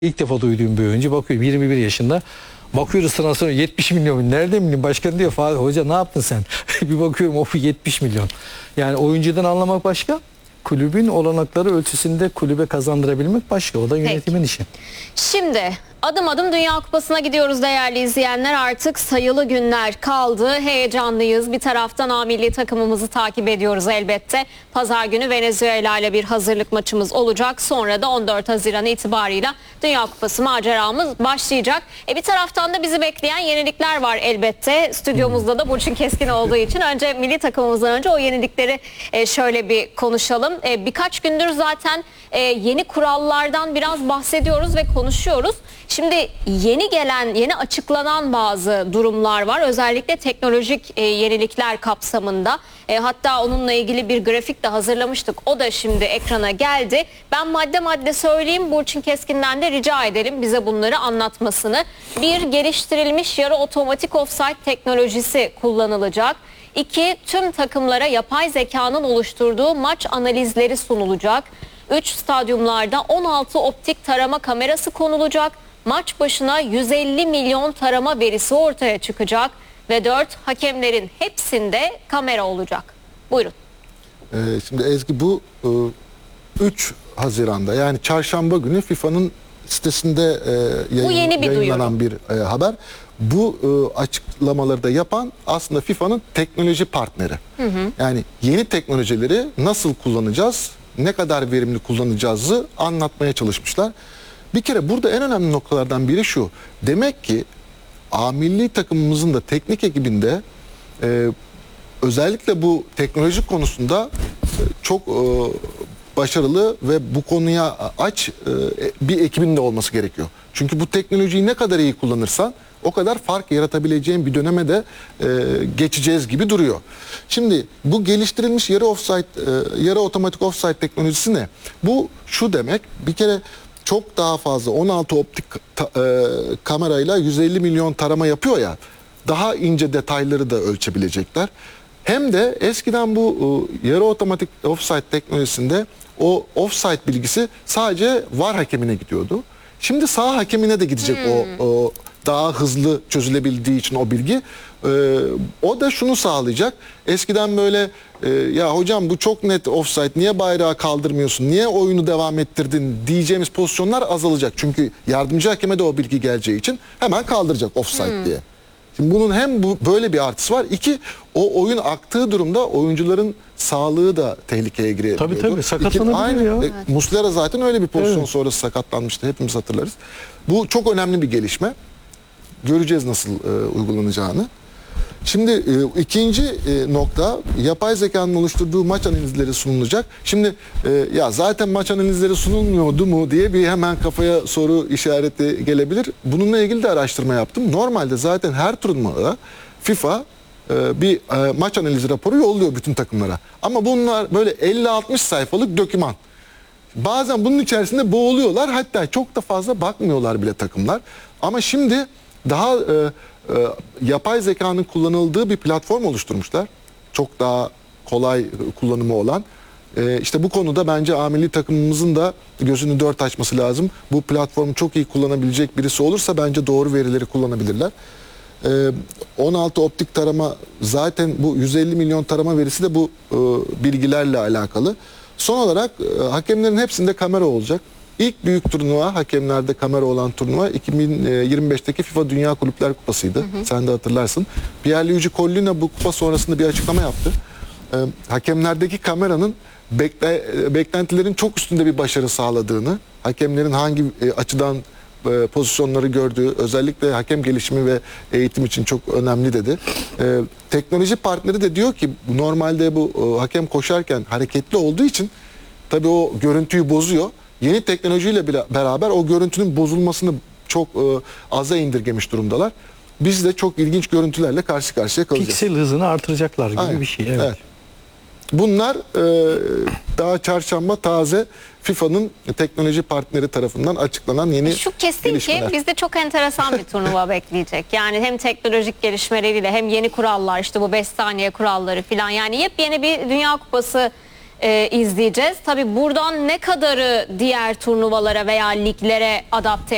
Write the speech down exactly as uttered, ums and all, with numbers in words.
İlk defa duyduğum bir oyuncu, bakıyorum yirmi bir yaşında. Bakıyoruz sana sonra yetmiş milyon. Nerede milyon? Başkan diyor, Fatih Hoca ne yaptın sen? Bir bakıyorum o yetmiş milyon. Yani oyuncudan anlamak başka. Kulübün olanakları ölçüsünde kulübe kazandırabilmek başka. O da yönetimin Peki. işi. Şimdi adım adım Dünya Kupası'na gidiyoruz değerli izleyenler. Artık sayılı günler kaldı. Heyecanlıyız. Bir taraftan A milli takımımızı takip ediyoruz elbette. Pazar günü Venezuela ile bir hazırlık maçımız olacak. Sonra da on dört Haziran itibarıyla Dünya Kupası maceramız başlayacak. E bir taraftan da bizi bekleyen yenilikler var elbette. Stüdyomuzda da Burçin Keskin olduğu için önce milli takımımızdan önce o yenilikleri e, şöyle bir konuşalım. E, birkaç gündür zaten e, yeni kurallardan biraz bahsediyoruz ve konuşuyoruz. Şimdi yeni gelen, yeni açıklanan bazı durumlar var. Özellikle teknolojik e, yenilikler kapsamında. E, hatta onunla ilgili bir grafik de hazırlamıştık. O da şimdi ekrana geldi. Ben madde madde söyleyeyim. Burçin Keskin'den de rica edelim bize bunları anlatmasını. Bir, geliştirilmiş yarı otomatik offside teknolojisi kullanılacak. İki, tüm takımlara yapay zekanın oluşturduğu maç analizleri sunulacak. Üç, stadyumlarda on altı optik tarama kamerası konulacak. Maç başına yüz elli milyon tarama verisi ortaya çıkacak. Ve dört, hakemlerin hepsinde kamera olacak. Buyurun. Ee, şimdi Ezgi, bu e, üç Haziran'da yani çarşamba günü FIFA'nın sitesinde e, yayın, bu yeni bir yayınlanan duyuru. bir e, haber. Bu e, açıklamaları da yapan aslında FIFA'nın teknoloji partneri. Hı hı. Yani yeni teknolojileri nasıl kullanacağız, ne kadar verimli kullanacağızı anlatmaya çalışmışlar. Bir kere burada en önemli noktalardan biri şu. Demek ki A milli takımımızın da teknik ekibinde e, özellikle bu teknoloji konusunda e, çok e, başarılı ve bu konuya aç e, bir ekibin de olması gerekiyor. Çünkü bu teknolojiyi ne kadar iyi kullanırsan o kadar fark yaratabileceğin bir döneme de e, geçeceğiz gibi duruyor. Şimdi bu geliştirilmiş yarı offside, e, yarı otomatik offside teknolojisi ne? Bu şu demek, bir kere çok daha fazla on altı optik ta, e, kamerayla yüz elli milyon tarama yapıyor ya, daha ince detayları da ölçebilecekler. Hem de eskiden bu e, yarı otomatik offside teknolojisinde o offside bilgisi sadece VAR hakemine gidiyordu. Şimdi saha hakemine de gidecek hmm. o, o daha hızlı çözülebildiği için o bilgi. Ee, o da şunu sağlayacak. Eskiden böyle e, ya hocam bu çok net offside, niye bayrağı kaldırmıyorsun, niye oyunu devam ettirdin diyeceğimiz pozisyonlar azalacak. Çünkü yardımcı hakeme de o bilgi geleceği için hemen kaldıracak offside hmm. diye. Şimdi bunun hem bu böyle bir artısı var. İki, o oyun aktığı durumda oyuncuların sağlığı da tehlikeye girebiliyordu. Tabii tabii sakatlanabilir ya. E, Muslera zaten öyle bir pozisyon evet. sonrası sakatlanmıştı. Hepimiz hatırlarız. Bu çok önemli bir gelişme. Göreceğiz nasıl e, uygulanacağını. Şimdi e, ikinci e, nokta, yapay zekanın oluşturduğu maç analizleri sunulacak. Şimdi e, ya zaten maç analizleri sunulmuyordu mu diye bir hemen kafaya soru işareti gelebilir. Bununla ilgili de araştırma yaptım. Normalde zaten her turnuvada FIFA e, bir e, maç analizi raporu yolluyor bütün takımlara. Ama bunlar böyle elli altmış sayfalık doküman. Bazen bunun içerisinde boğuluyorlar. Hatta çok da fazla bakmıyorlar bile takımlar. Ama şimdi daha e, e, yapay zekanın kullanıldığı bir platform oluşturmuşlar. Çok daha kolay kullanımı olan. E, işte bu konuda bence A milli takımımızın da gözünü dört açması lazım. Bu platformu çok iyi kullanabilecek birisi olursa bence doğru verileri kullanabilirler. E, on altı optik tarama, zaten bu yüz elli milyon tarama verisi de bu e, bilgilerle alakalı. Son olarak e, hakemlerin hepsinde kamera olacak. İlk büyük turnuva, hakemlerde kamera olan turnuva iki bin yirmi beşteki FIFA Dünya Kulüpler Kupası'ydı. Hı hı. Sen de hatırlarsın. Pierluigi Collina bu kupa sonrasında bir açıklama yaptı. Ee, hakemlerdeki kameranın bekle, beklentilerin çok üstünde bir başarı sağladığını, hakemlerin hangi e, açıdan e, pozisyonları gördüğü, özellikle hakem gelişimi ve eğitim için çok önemli dedi. E, teknoloji partneri de diyor ki normalde bu e, hakem koşarken hareketli olduğu için tabii o görüntüyü bozuyor. Yeni teknolojiyle beraber o görüntünün bozulmasını çok e, aza indirgemiş durumdalar. Biz de çok ilginç görüntülerle karşı karşıya kalacağız. Piksel hızını artıracaklar gibi Aynen. bir şey. Evet. Evet. Bunlar e, daha çarşamba taze FIFA'nın teknoloji partneri tarafından açıklanan yeni Şu kesin gelişmeler. ki bizde çok enteresan bir turnuva bekleyecek. Yani hem teknolojik gelişmeleriyle hem yeni kurallar, işte bu beş saniye kuralları falan, yani yepyeni bir Dünya Kupası e, izleyeceğiz. Tabii buradan ne kadarı diğer turnuvalara veya liglere adapte